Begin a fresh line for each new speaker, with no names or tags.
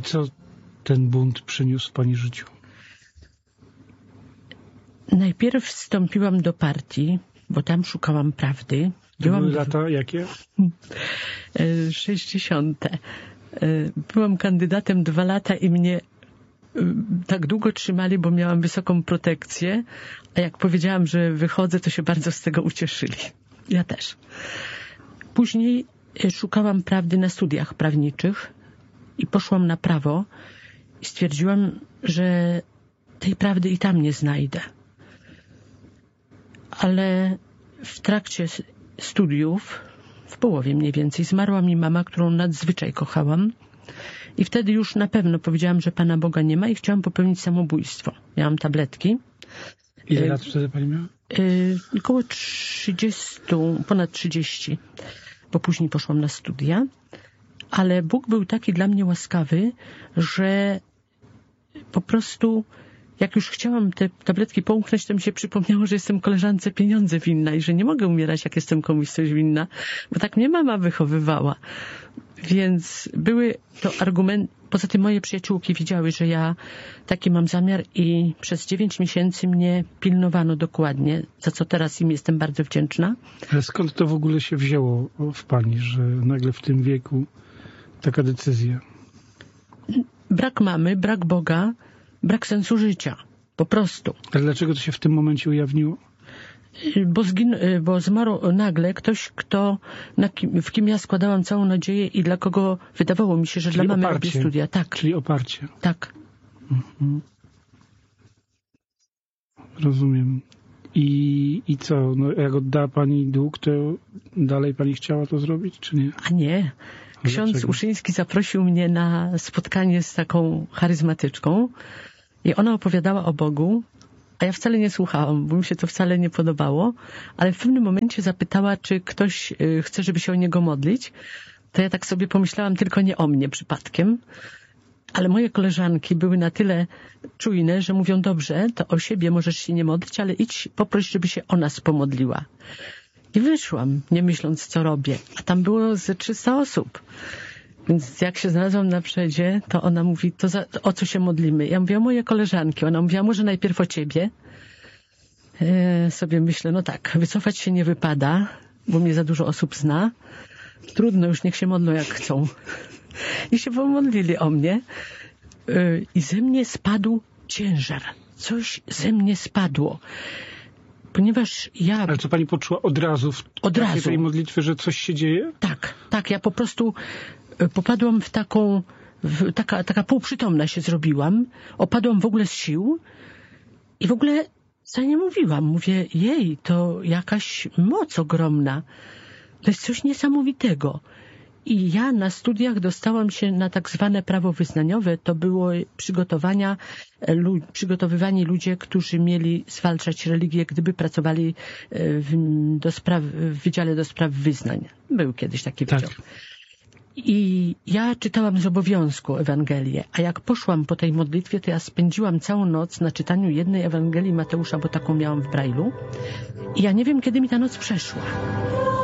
I co ten bunt przyniósł w pani życiu?
Najpierw wstąpiłam do partii, bo tam szukałam prawdy.
Były lata jakie?
60. Byłam kandydatem 2 lata i mnie tak długo trzymali, bo miałam wysoką protekcję, a jak powiedziałam, że wychodzę, to się bardzo z tego ucieszyli. Ja też. Później szukałam prawdy na studiach prawniczych i poszłam na prawo i stwierdziłam, że tej prawdy i tam nie znajdę. Ale w trakcie studiów, w połowie mniej więcej, zmarła mi mama, którą nadzwyczaj kochałam. I wtedy już na pewno powiedziałam, że Pana Boga nie ma i chciałam popełnić samobójstwo. Miałam tabletki.
Ile lat wtedy pani miała?
Około 30, ponad 30, bo później poszłam na studia. Ale Bóg był taki dla mnie łaskawy, że po prostu jak już chciałam te tabletki połknąć, to mi się przypomniało, że jestem koleżance pieniądze winna i że nie mogę umierać, jak jestem komuś coś winna, bo tak mnie mama wychowywała. Więc były to argumenty. Poza tym moje przyjaciółki widziały, że ja taki mam zamiar i przez 9 miesięcy mnie pilnowano dokładnie, za co teraz im jestem bardzo wdzięczna.
Ale skąd to w ogóle się wzięło w pani, że nagle w tym wieku taka decyzja?
Brak mamy, brak Boga, brak sensu życia. Po prostu.
Ale dlaczego to się w tym momencie ujawniło?
Bo zmarł nagle ktoś, w kim ja składałam całą nadzieję i dla kogo wydawało mi się, że
Czyli
dla mamy
oparcie.
robię studia. Tak.
Czyli oparcie.
Tak.
Mhm. Rozumiem. I co? No, jak oddała pani dług, to dalej pani chciała to zrobić, czy nie?
A nie. Ksiądz
Dlaczego?
Uszyński zaprosił mnie na spotkanie z taką charyzmatyczką i ona opowiadała o Bogu, a ja wcale nie słuchałam, bo mi się to wcale nie podobało, ale w pewnym momencie zapytała, czy ktoś chce, żeby się o niego modlić. To ja tak sobie pomyślałam, tylko nie o mnie przypadkiem. Ale moje koleżanki były na tyle czujne, że mówią, dobrze, to o siebie możesz się nie modlić, ale idź, poproś, żeby się o nas pomodliła. I wyszłam, nie myśląc, co robię. A tam było ze 300 osób. Więc jak się znalazłam na przodzie, to ona mówi, o co się modlimy? Ja mówię, o moje koleżanki. Ona mówiła, może najpierw o ciebie. Sobie myślę, no tak, wycofać się nie wypada, bo mnie za dużo osób zna. Trudno, już niech się modlą jak chcą. I się pomodlili o mnie. I ze mnie spadł ciężar. Coś ze mnie spadło. Ponieważ ja...
Ale co pani poczuła od razu w tej modlitwie, że coś się dzieje?
Tak. Ja po prostu popadłam w taką... Taka półprzytomna się zrobiłam. Opadłam w ogóle z sił i w ogóle co nie mówiłam. Mówię, jej, to jakaś moc ogromna. To jest coś niesamowitego. I ja na studiach dostałam się na tak zwane prawo wyznaniowe. To było przygotowywani ludzie, którzy mieli zwalczać religię, gdyby pracowali w Wydziale do Spraw Wyznań. Był kiedyś taki wydział.
Tak.
I ja czytałam z obowiązku Ewangelię, a jak poszłam po tej modlitwie, to ja spędziłam całą noc na czytaniu jednej Ewangelii Mateusza, bo taką miałam w Brajlu. I ja nie wiem, kiedy mi ta noc przeszła.